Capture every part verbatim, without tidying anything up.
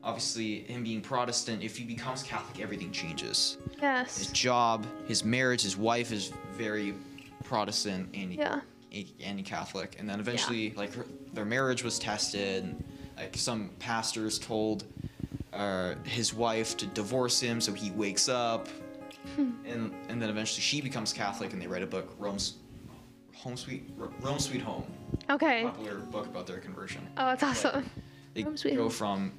obviously him being Protestant, if he becomes Catholic, everything changes. His Yes. job, his marriage, his wife is very Protestant and Yeah. anti-Catholic, and then eventually, like her, their marriage was tested. And, like some pastors told uh, his wife to divorce him, so he wakes up, and and then eventually she becomes Catholic, and they write a book, Rome's Home Sweet Rome Sweet Home, Okay. popular book about their conversion. Oh, that's awesome. They Home Sweet go Home. from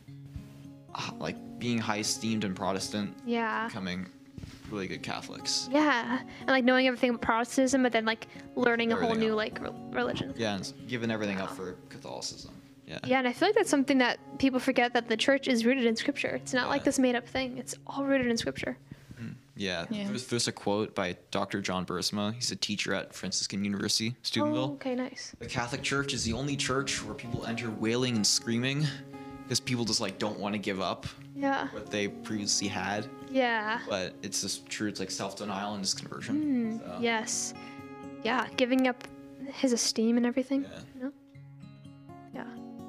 uh, like being high esteemed and Protestant, Yeah. becoming really good Catholics. Yeah. And like knowing everything about Protestantism, but then like learning a whole Everything new else. like re- religion. Yeah, and giving everything up for Catholicism. Yeah. Yeah, and I feel like that's something that people forget, that the church is rooted in scripture. It's not like Yeah. this made up thing. It's all rooted in scripture. Yeah, Yeah. There's, there's a quote by Doctor John Bursma. He's a teacher at Franciscan University, Oh, Steubenville. okay, nice. The Catholic Church is the only church where people enter wailing and screaming because people just like don't want to give up Yeah. what they previously had. Yeah. But it's just true. It's like self-denial and just conversion. So, Yes. Yeah, giving up his esteem and everything. Yeah. You know? Yeah.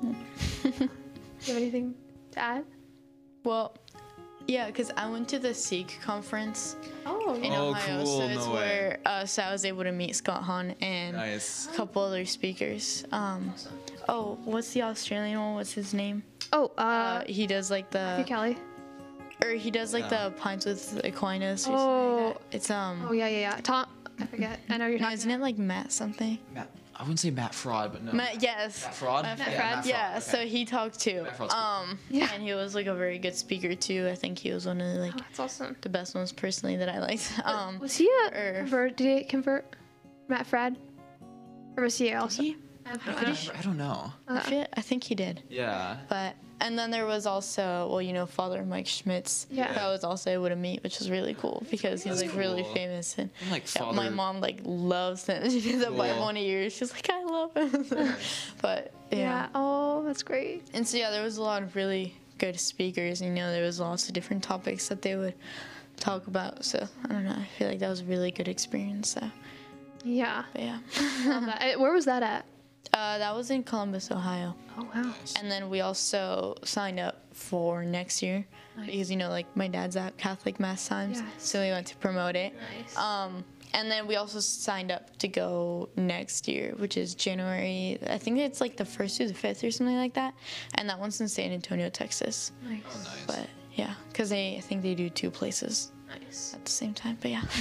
Do you have anything to add? Well, yeah, because I went to the Sikh conference Oh, in Oh, Ohio, cool, so it's no way. where uh, so I was able to meet Scott Hahn and Nice. a couple other speakers. Um, oh, what's the Australian one? What's his name? Oh, uh, Uh, he does like Matthew the, Kelly. or he does like Yeah. the Pints with Aquinas. Or Oh. something like that. It's um, Oh, yeah, yeah, yeah. Tom, I forget. I know you're no, talking isn't it like Matt something? Matt, I wouldn't say Matt Fraud, but no. Matt, yes. Matt Fraud? Matt yeah, Fraud. Matt Fraud. Yeah, okay. so he talked too. Matt Fraud's good. Um, Yeah. and he was like a very good speaker too. I think he was one of the, like Oh, that's awesome. the best ones personally that I liked. Um, Was he a or- convert? Did he convert? Matt Frad? Or was he also? he? I don't I know. don't, I don't know. I Uh, feel- I think he did. Yeah. But and then there was also, well, you know, Father Mike Schmitz. Yeah. That I was also able to meet, which was really cool because he's That's like really cool. famous and And, like, yeah, my Father- mom like loves him. She did that by Cool. one year. She's like, I love him. But yeah. yeah. Oh, that's great. And so yeah, there was a lot of really good speakers. You know, there was lots of different topics that they would talk about. So I don't know. I feel like that was a really good experience. So Yeah. but yeah. Love that. Eh, Where was that at? Uh, that was in Columbus, Ohio. Oh, wow. And then we also signed up for next year Nice. because you know, like my dad's at Catholic Mass Times, Yes. so we went to promote it. Nice. Um, and then we also signed up to go next year, which is January. I think it's like the first through the fifth or something like that. And that one's in San Antonio, Texas. Nice. Oh, nice. But yeah, because they I think they do two places Nice. at the same time. But yeah.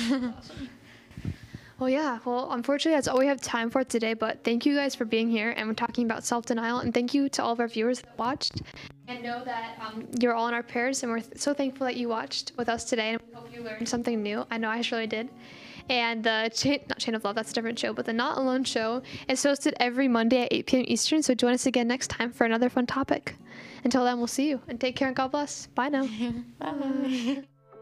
Well, yeah. Well, unfortunately, that's all we have time for today. But thank you guys for being here, and we're talking about self-denial. And thank you to all of our viewers that watched. And know that um, you're all in our prayers, and we're th- so thankful that you watched with us today. And we hope you learned something new. I know I surely did. And the Chain, not Chain of Love, that's a different show, but the Not Alone show is hosted every Monday at eight p.m. Eastern. So join us again next time for another fun topic. Until then, we'll see you, and take care and God bless. Bye now. Bye.